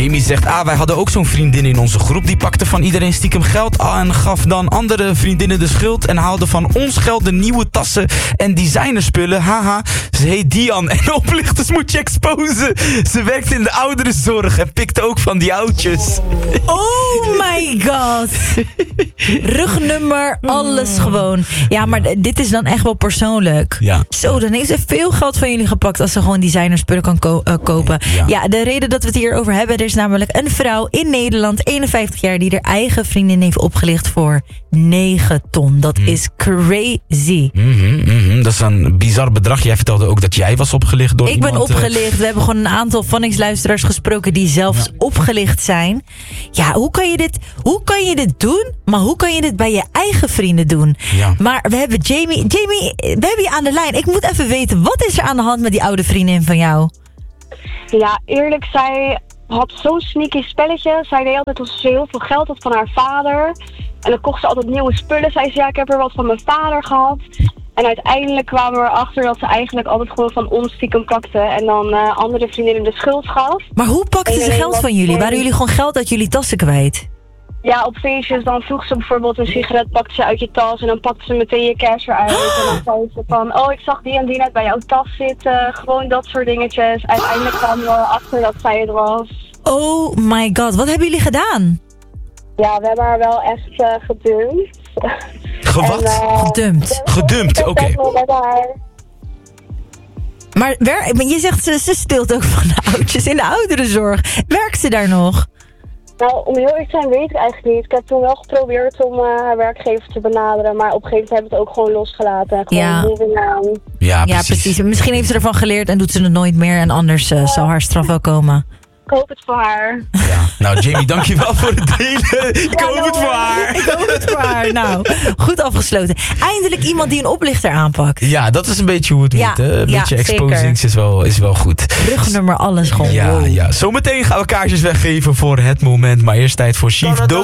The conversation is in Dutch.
Jamie zegt, wij hadden ook zo'n vriendin in onze groep. Die pakte van iedereen stiekem geld en gaf dan andere vriendinnen de schuld. En haalde van ons geld de nieuwe tassen en designerspullen. Haha, ze heet Dian en oplichters moet je exposen. Ze werkt in de ouderenzorg en pikt ook van die oudjes. Oh my god. Rugnummer, alles gewoon. Ja, maar dit is dan echt wel persoonlijk. Ja. Zo, dan heeft ze veel geld van jullie gepakt als ze gewoon designerspullen kan kopen. Ja, de reden dat we het hierover hebben, er is namelijk een vrouw in Nederland, 51 jaar, die haar eigen vriendin heeft opgelicht voor 9 ton. Dat is crazy. Dat is een bizar bedrag. Jij vertelde ook dat jij was opgelicht door iemand. Ik ben opgelicht. We hebben gewoon een aantal Phonics-luisteraars gesproken die zelfs opgelicht zijn. Ja, hoe kan je dit doen? Maar hoe kan je dit bij je eigen vrienden doen? Ja. Maar we hebben Jamie, we hebben je aan de lijn. Ik moet even weten, wat is er aan de hand met die oude vriendin van jou? Ja, eerlijk, zij had zo'n sneaky spelletje. Zij deed altijd alsof ze heel veel geld had van haar vader. En dan kocht ze altijd nieuwe spullen. Zei ze, ja, ik heb er wat van mijn vader gehad. En uiteindelijk kwamen we erachter dat ze eigenlijk altijd gewoon van ons stiekem pakte. En dan andere vriendinnen de schuld gaf. Maar hoe pakte ze geld van jullie? Waren jullie gewoon geld uit jullie tassen kwijt? Ja, op feestjes, dan vroeg ze bijvoorbeeld een sigaret, pakte ze uit je tas en dan pakte ze meteen je cash eruit. En dan zei ze van, oh, ik zag die en die net bij jouw tas zitten. Gewoon dat soort dingetjes. Uiteindelijk kwamen we achter dat zij het was. Oh my god, wat hebben jullie gedaan? Ja, we hebben haar wel echt gedumpt. Gewat? Gedumpt. Gedumpt, oké. Maar je zegt ze steelt ook van de oudjes in de ouderenzorg. Werkt ze daar nog? Nou, om heel eerlijk te zijn weet ik eigenlijk niet. Ik heb toen wel geprobeerd om haar werkgever te benaderen. Maar op een gegeven moment hebben we het ook gewoon losgelaten. En gewoon moving on. Ja, precies. Misschien heeft ze ervan geleerd en doet ze het nooit meer. En anders zal haar straf wel komen. Ik hoop het voor haar. Ja. Nou, Jamie, dankjewel voor het delen. Ik hoop het voor haar. Ik hoop het voor haar. Nou, goed afgesloten. Eindelijk iemand die een oplichter aanpakt. Ja, dat is een beetje hoe het moet. Hè? Een beetje exposings is wel goed. Rugnummer, alles gewoon. Ja. Zometeen gaan we kaartjes weggeven voor het moment. Maar eerst tijd voor Chief Dope.